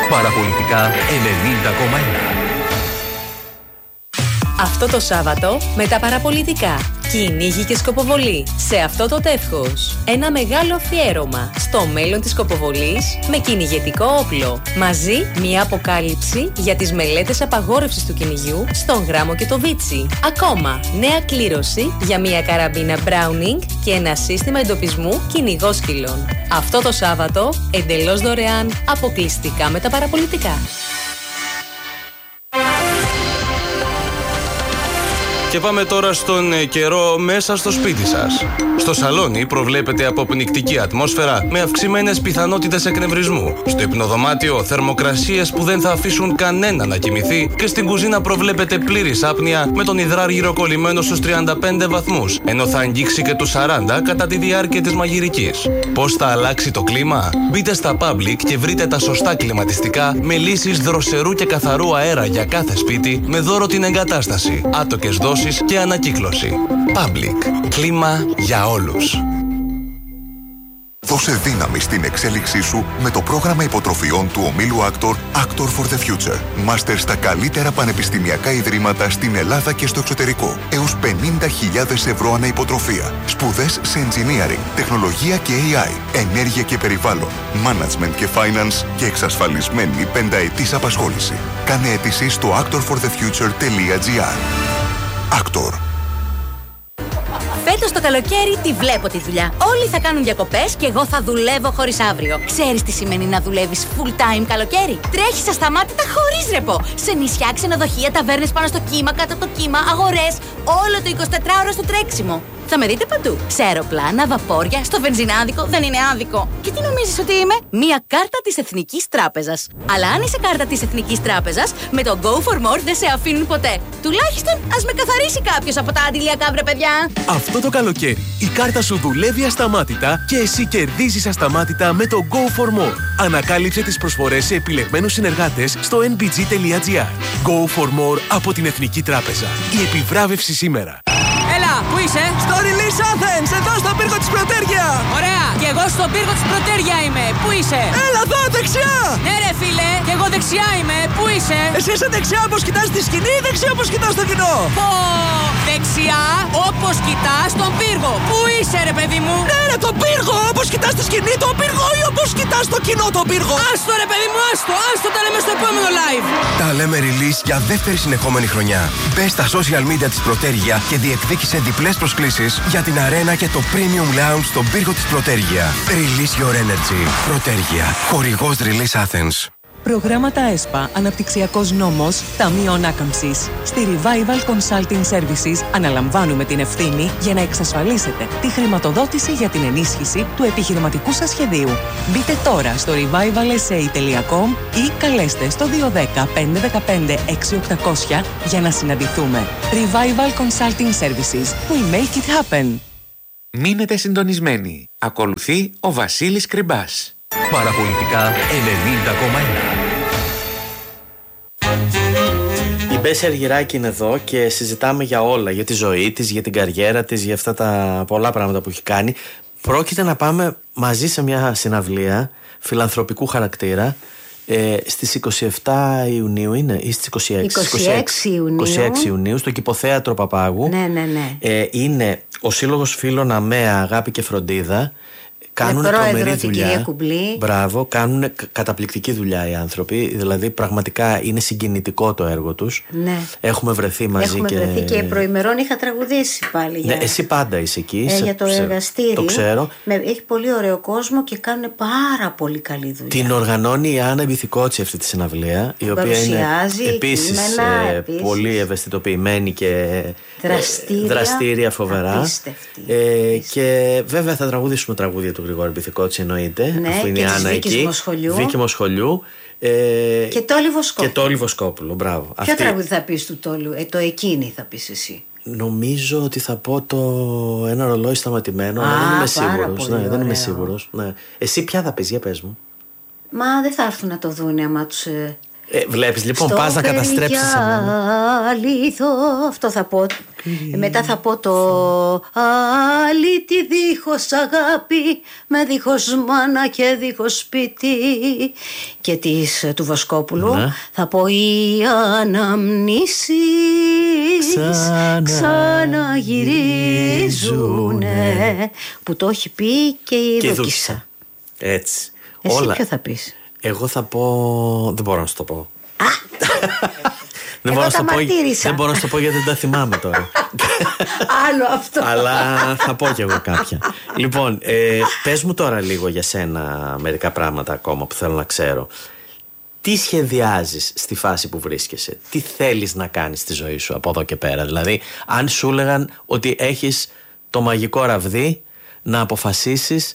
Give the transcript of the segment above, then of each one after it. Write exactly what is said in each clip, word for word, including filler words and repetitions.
Παραπολιτικά ενενήντα κόμμα ένα. Αυτό το Σάββατο με τα παραπολιτικά. Κυνήγι και σκοποβολή σε αυτό το τεύχος. Ένα μεγάλο αφιέρωμα στο μέλλον της σκοποβολής με κυνηγετικό όπλο. Μαζί μια αποκάλυψη για τις μελέτες απαγόρευσης του κυνηγιού στον Γράμμο και το Βίτσι. Ακόμα νέα κλήρωση για μια καραμπίνα Browning και ένα σύστημα εντοπισμού κυνηγόσκυλων. Αυτό το Σάββατο εντελώς δωρεάν, αποκλειστικά με τα παραπολιτικά. Και πάμε τώρα στον καιρό μέσα στο σπίτι σας. Στο σαλόνι προβλέπεται αποπνικτική ατμόσφαιρα με αυξημένες πιθανότητες εκνευρισμού. Στο υπνοδωμάτιο θερμοκρασίες που δεν θα αφήσουν κανένα να κοιμηθεί και στην κουζίνα προβλέπεται πλήρης άπνοια με τον υδράργυρο κολλημένο στους τριάντα πέντε βαθμούς, ενώ θα αγγίξει και τους σαράντα κατά τη διάρκεια της μαγειρικής. Πώς θα αλλάξει το κλίμα? Μπείτε στα Public και βρείτε τα σωστά κλιματιστικά με λύσεις δροσερού και καθαρού αέρα για κάθε σπίτι με δώρο την εγκατάσταση, άτοκες δόσεις και ανακύκλωση. Public. Κλίμα για όλους. Δώσε δύναμη στην εξέλιξή σου με το πρόγραμμα υποτροφιών του ομίλου Actor Actor for the Future. Μάστερ στα καλύτερα πανεπιστημιακά ιδρύματα στην Ελλάδα και στο εξωτερικό. Έως πενήντα χιλιάδες ευρώ ανά υποτροφία. Σπουδές σε engineering, τεχνολογία και έι άι, ενέργεια και περιβάλλον, management και finance και εξασφαλισμένη πενταετής απασχόληση. Κάνε αίτηση στο actor for the future τελεία τζι άρ. Actor. Φέτος το καλοκαίρι τη βλέπω τη δουλειά. Όλοι θα κάνουν διακοπές και εγώ θα δουλεύω χωρίς αύριο. Ξέρεις τι σημαίνει να δουλεύεις full time καλοκαίρι? Τρέχεις ασταμάτητα χωρίς ρεπό. Σε νησιά, ξενοδοχεία, ταβέρνες πάνω στο κύμα, κάτω από το κύμα, αγορές. Όλο το εικοσιτετράωρο στο τρέξιμο. Θα με δείτε παντού. Σε αεροπλάνα, βαπόρια, στο βενζινάδικο, δεν είναι άδικο. Και τι νομίζεις ότι είμαι? Μία κάρτα της Εθνικής Τράπεζας. Αλλά αν είσαι κάρτα της Εθνικής Τράπεζας, με το Go for More δεν σε αφήνουν ποτέ. Τουλάχιστον ας με καθαρίσει κάποιος από τα αντιλιακά, βρε παιδιά. Αυτό το καλοκαίρι η κάρτα σου δουλεύει ασταμάτητα και εσύ κερδίζεις ασταμάτητα με το Go for More. Ανακάλυψε τις προσφορές σε επιλεγμένους συνεργάτες στο εν μπι τζι τελεία τζι άρ. Go for More από την Εθνική Τράπεζα. Η επιβράβευση σήμερα. Έλα, πού είσαι? Στο Release Athens, εδώ στον πύργο της Πρωτέρια. Ωραία, και εγώ στον πύργο της Πρωτέρια είμαι. Πού είσαι? Έλα εδώ, δεξιά. Ναι ρε φίλε, και εγώ δεξιά είμαι. Πού είσαι? Εσύ είσαι δεξιά όπως κοιτάς τη σκηνή ή δεξιά όπως κοιτάς το κοινό? Πω, δεξιά όπως κοιτάς τον πύργο. Πού είσαι ρε παιδί μου? Ναι ρε, τον πύργο, όπως κοιτάς τη σκηνή τον πύργο ή όπως κοιτάς το κοινό τον πύργο? Άστο ρε παιδί μου, άστο, άστο, τα λέμε στο επόμενο live. Τα λέμε Release για δεύτερη συνεχόμενη χρονιά. Μπες στα social media της Πρωτέρια και διεκδίκησε διπλές προσκλήσεις για την αρένα και το Premium Lounge στον πύργο της Πρωτέρια. Release your energy. Πρωτέρια. Χορηγός Release Athens. Προγράμματα ΕΣΠΑ, Αναπτυξιακός Νόμος, Ταμείο Ανάκαμψης. Στη Revival Consulting Services αναλαμβάνουμε την ευθύνη για να εξασφαλίσετε τη χρηματοδότηση για την ενίσχυση του επιχειρηματικού σας σχεδίου. Μπείτε τώρα στο revival s a τελεία com ή καλέστε στο δύο ένα μηδέν πέντε ένα πέντε έξι οκτακόσια για να συναντηθούμε. Revival Consulting Services. We make it happen. Μείνετε συντονισμένοι. Ακολουθεί ο Βασίλης Κρυμπάς. Παραπολιτικά ενενήντα κόμμα ένα. Η Μπέση Αργυράκη είναι εδώ και συζητάμε για όλα. Για τη ζωή της, για την καριέρα της, για αυτά τα πολλά πράγματα που έχει κάνει. Πρόκειται να πάμε μαζί σε μια συναυλία φιλανθρωπικού χαρακτήρα ε, στις είκοσι επτά Ιουνίου είναι ή στις είκοσι έξι? είκοσι έξι Ιουνίου. είκοσι έξι Ιουνίου στο Κηποθέατρο Παπάγου. Ναι, ναι, ναι. Ε, είναι ο Σύλλογος Φίλων ΑΜΕΑ Αγάπη και Φροντίδα. Κάνουν τρομερή δουλειά. Μπράβο, κάνουν καταπληκτική δουλειά οι άνθρωποι. Δηλαδή, πραγματικά είναι συγκινητικό το έργο τους. Ναι. Έχουμε βρεθεί μαζί. Έχουμε και... βρεθεί και προημερών είχα τραγουδήσει πάλι. Για... Ναι, εσύ πάντα είσαι εκεί. Ε, σε... για το εργαστήρι. Το ξέρω. Με... Έχει πολύ ωραίο κόσμο και κάνουν πάρα πολύ καλή δουλειά. Την οργανώνει η Άννα Μπιθικότση αυτή τη συναυλία. Η οποία είναι επίσης ε, επίσης. πολύ ευαισθητοποιημένη και δραστήρια, δραστήρια φοβερά. Ε, και βέβαια θα τραγουδήσουμε τραγούδια του Γρηγόρη Μπιθικότση, εννοείται. Ναι, αφού είναι η Άννα εκεί. Μοσχολιού. Βίκη Μοσχολιού. Ε, και Τόλι Βοσκόπουλο. Και Τόλι Βοσκόπουλο, μπράβο. Ποιο Αυτή... τραγούδι θα πεις του Τόλου? Ε, το εκείνη θα πεις εσύ. Νομίζω ότι θα πω το ένα ρολόι σταματημένο. Α, δεν είμαι σίγουρος. Ναι, δεν είμαι σίγουρος. Ναι. Εσύ ποια θα πεις, για πες μου. Μα δεν θα έρθουν να το δούνε άμα τους... Ε... Ε, βλέπεις λοιπόν, πας να καταστρέψεις αλήθω, αυτό θα πω. Ε, μετά θα πω το αλήτη δίχως αγάπη, με δίχως μάνα και δίχως σπίτι. Και της του Βοσκόπουλου ναι. θα πω οι αναμνήσεις Ξανα... ξαναγυρίζουνε, που το έχει πει και η και Δούκισσα. Έτσι. Εσύ όλα. Ποιο θα πεις? Εγώ θα πω. Δεν μπορώ να σου το πω. Δεν μπορώ, τα πω, μαρτύρησα. δεν μπορώ να σου το πω γιατί δεν τα θυμάμαι τώρα. Άλλο αυτό. Αλλά θα πω κι εγώ κάποια. Λοιπόν, ε, πες μου τώρα λίγο για σένα μερικά πράγματα ακόμα που θέλω να ξέρω. Τι σχεδιάζεις στη φάση που βρίσκεσαι? Τι θέλεις να κάνεις στη ζωή σου από εδώ και πέρα? Δηλαδή, αν σου έλεγαν ότι έχεις το μαγικό ραβδί να αποφασίσεις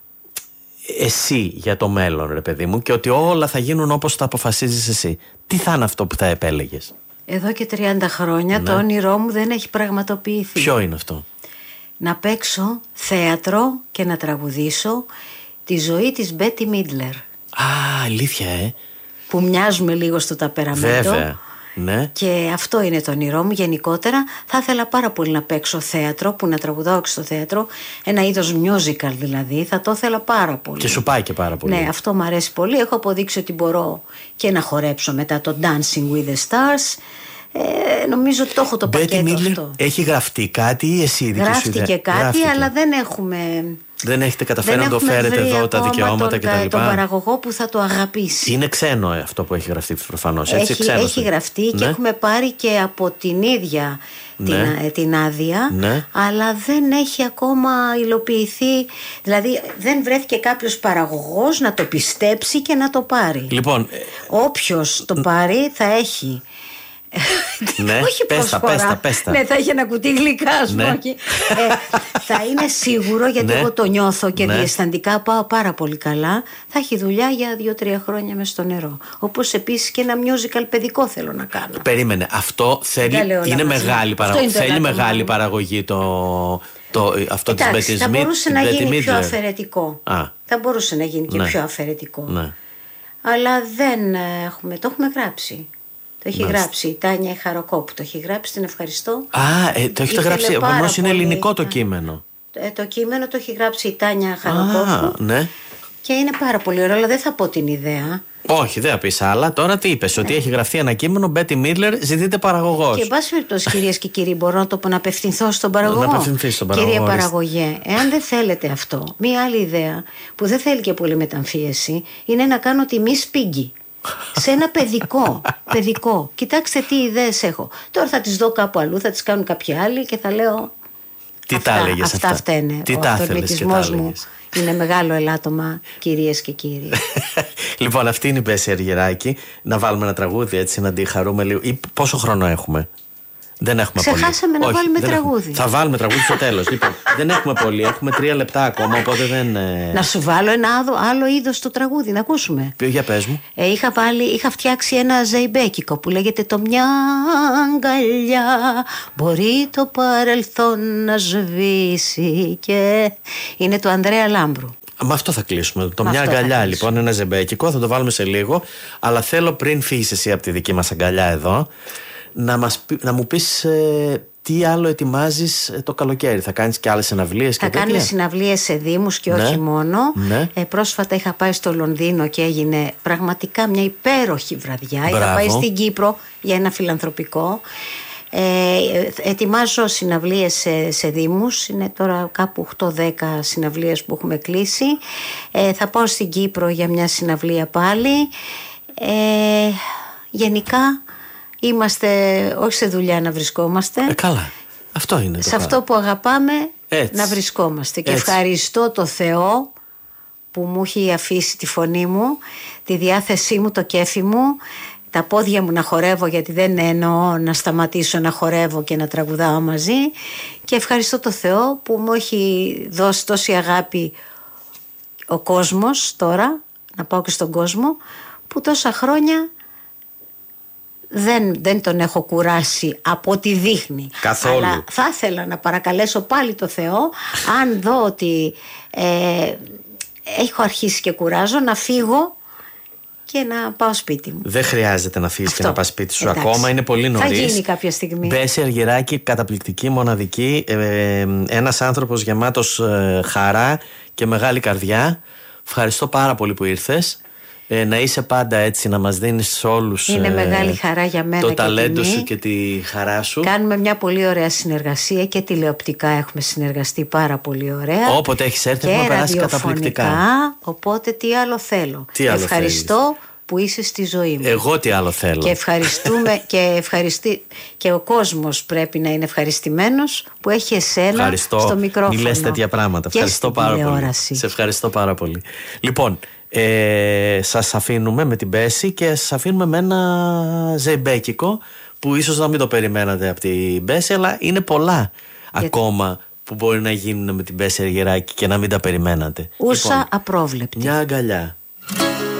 εσύ για το μέλλον, ρε παιδί μου, και ότι όλα θα γίνουν όπως τα αποφασίζεις εσύ, τι θα είναι αυτό που θα επέλεγες? Εδώ και τριάντα χρόνια ναι. το όνειρό μου δεν έχει πραγματοποιηθεί. Ποιο είναι αυτό? Να παίξω θέατρο και να τραγουδήσω τη ζωή της Μπέτι Μίτλερ. Α, αλήθεια, ε. Που μοιάζουμε λίγο στο ταπεραμέντο. Βέβαια. Ναι. Και αυτό είναι το όνειρό μου. Γενικότερα θα ήθελα πάρα πολύ να παίξω θέατρο, που να τραγουδάω και στο θέατρο, ένα είδος musical δηλαδή. Θα το ήθελα πάρα πολύ. Και σου πάει και πάρα πολύ. Ναι, αυτό μου αρέσει πολύ. Έχω αποδείξει ότι μπορώ και να χορέψω μετά το Dancing with the Stars. Ε, νομίζω ότι το έχω το Μπέτι πακέτο Μίτλερ, αυτό. έχει γραφτεί κάτι ή εσύ δική σου ιδέα? Γράφτηκε κάτι, Γράφτηκε. Αλλά δεν έχουμε. Δεν έχετε καταφέρει να το φέρετε εδώ τα δικαιώματα κτλ. Τον, τον παραγωγό που θα το αγαπήσει. Είναι ξένο αυτό που έχει γραφτεί προφανώς. Έτσι, έχει, ξένος, έχει γραφτεί ναι. και έχουμε πάρει και από την ίδια ναι. την, την άδεια, ναι. αλλά δεν έχει ακόμα υλοποιηθεί. Δηλαδή δεν βρέθηκε κάποιος παραγωγός να το πιστέψει και να το πάρει. Λοιπόν, όποιος το πάρει θα έχει. Ναι, όχι πέστα, πέστα, πέστα. Ναι, θα έχει ένα κουτί γλυκά, ναι. ε, θα είναι σίγουρο, γιατί ναι. εγώ το νιώθω και ναι. διαισθαντικά πάω πάρα πολύ καλά. Θα έχει δουλειά για δύο-τρία χρόνια μες στο νερό. Όπως επίσης και ένα musical παιδικό θέλω να κάνω. Περίμενε, αυτό θέλει, είναι μεγάλη, παραγω... είναι θέλει μεγάλη παραγωγή το, το, αυτό της Μπέτι Μίτλερ. Θα μπορούσε να γίνει πιο αφαιρετικό. Α. Θα μπορούσε να γίνει και ναι. πιο αφαιρετικό. Ναι. Αλλά δεν έχουμε, το έχουμε γράψει. Το έχει Μάλιστα. γράψει η Τάνια Χαροκόπου. Το έχει γράψει, την ευχαριστώ. Α, ε, το έχετε γράψει. Επομένως είναι ελληνικό το κείμενο. Ε, το κείμενο το έχει γράψει η Τάνια Χαροκόπου. Α, ναι. Και είναι πάρα πολύ ωραίο, αλλά δεν θα πω την ιδέα. Όχι, δεν θα πεις άλλα. Τώρα τι είπες, ε. ότι έχει γραφτεί ένα κείμενο, Μπέτι Μίτλερ, ζητείτε παραγωγός. Και εν πάση περιπτώσει, κυρίες και κύριοι, μπορώ να το πω, να απευθυνθώ στον παραγωγό. Να απευθυνθεί στον παραγωγό. Κυρία παραγωγέ, εάν δεν θέλετε αυτό, μία άλλη ιδέα που δεν θέλει και πολύ μεταμφίεση είναι να κάνω τη Miss Piggy. Σε ένα παιδικό, παιδικό. Κοιτάξτε τι ιδέες έχω. Τώρα θα τις δω κάπου αλλού, θα τις κάνουν κάποιοι άλλοι και θα λέω. Τι αυτά, τα έλεγες αυτά, αυτά. αυτά είναι. Τι Ο αυτορμητισμός μου είναι μεγάλο ελάττωμα, κυρίες και κύριοι. Λοιπόν, αυτή είναι η Μπέση Αργυράκη. Να βάλουμε ένα τραγούδι έτσι να τη χαρούμε λίγο. Ή πόσο χρόνο έχουμε? Δεν έχουμε Ξεχάσαμε πολύ. να Όχι, βάλουμε δεν τραγούδι. Έχουμε. Θα βάλουμε τραγούδι στο τέλος. Λοιπόν, δεν έχουμε πολύ. Έχουμε τρία λεπτά ακόμα, οπότε δεν. Να σου βάλω ένα άλλο είδος το τραγούδι, να ακούσουμε. Ποιο, για πες μου. Ε, είχα, βάλει, είχα φτιάξει ένα ζεϊμπέκικο που λέγεται το μια αγκαλιά. Μπορεί το παρελθόν να σβήσει. Και είναι του Ανδρέα Λάμπρου. Με αυτό θα κλείσουμε. Το μια αγκαλιά λοιπόν, ένα ζεμπέκικο. Θα το βάλουμε σε λίγο. Αλλά θέλω πριν φύγεις εσύ από τη δική μας αγκαλιά εδώ, να, μας, να μου πεις ε, τι άλλο ετοιμάζεις ε, το καλοκαίρι. Θα κάνεις και άλλες συναυλίες? Θα κάνουμε συναυλίες σε δήμους και ναι. όχι μόνο. Ναι. Ε, πρόσφατα είχα πάει στο Λονδίνο και έγινε πραγματικά μια υπέροχη βραδιά. Μπράβο. Είχα πάει στην Κύπρο για ένα φιλανθρωπικό. Ε, ετοιμάζω συναυλίες σε, σε δήμους. Είναι τώρα κάπου οκτώ δέκα συναυλίες που έχουμε κλείσει. Ε, θα πάω στην Κύπρο για μια συναυλία πάλι. Ε, γενικά είμαστε όχι σε δουλειά να βρισκόμαστε. Ε, καλά. Αυτό είναι. Σε αυτό που αγαπάμε. Έτσι. Να βρισκόμαστε. Και Έτσι. ευχαριστώ το Θεό που μου έχει αφήσει τη φωνή μου, τη διάθεσή μου, το κέφι μου, τα πόδια μου να χορεύω, γιατί δεν εννοώ να σταματήσω να χορεύω και να τραγουδάω μαζί. Και ευχαριστώ το Θεό που μου έχει δώσει τόση αγάπη ο κόσμος τώρα, να πάω και στον κόσμο, που τόσα χρόνια δεν, δεν τον έχω κουράσει από ό,τι δείχνει. Καθόλου. Αλλά θα ήθελα να παρακαλέσω πάλι το Θεό, αν δω ότι ε, έχω αρχίσει και κουράζω, να φύγω και να πάω σπίτι μου. Δεν χρειάζεται να φύγεις και να πας σπίτι σου. Εντάξει. Ακόμα, είναι πολύ νωρίς. Θα γίνει κάποια στιγμή. Μπέση Αργυράκη, καταπληκτική, μοναδική, ε, ένας άνθρωπος γεμάτος ε, χαρά και μεγάλη καρδιά. Ευχαριστώ πάρα πολύ που ήρθες. Ε, να είσαι πάντα έτσι, να μας δίνεις όλους είναι ε, μεγάλη χαρά για μένα το και ταλέντο τιμή. σου και τη χαρά σου. Κάνουμε μια πολύ ωραία συνεργασία και τηλεοπτικά έχουμε συνεργαστεί πάρα πολύ ωραία. Όποτε έχεις έρθει έχουμε περάσει καταπληκτικά. Οπότε τι άλλο θέλω. Τι άλλο Ευχαριστώ θέλεις. που είσαι στη ζωή μου. Εγώ τι άλλο θέλω. Και ευχαριστούμε και, ευχαριστή, και ο κόσμος πρέπει να είναι ευχαριστημένος που έχει εσένα ευχαριστώ. Στο μικρόφωνο. Μη λες τέτοια πράγματα. Και ευχαριστώ πάρα τηλεόραση. πολύ. Σε ευχαριστώ πάρα πολύ. Λοιπόν, ε, σας αφήνουμε με την Μπέση και σας αφήνουμε με ένα ζεϊμπέκικο που ίσως να μην το περιμένατε από την Μπέση, αλλά είναι πολλά γιατί ακόμα που μπορεί να γίνουν με την Μπέση Αργυράκη και να μην τα περιμένατε. Ούσα λοιπόν, απρόβλεπτη. Μια αγκαλιά.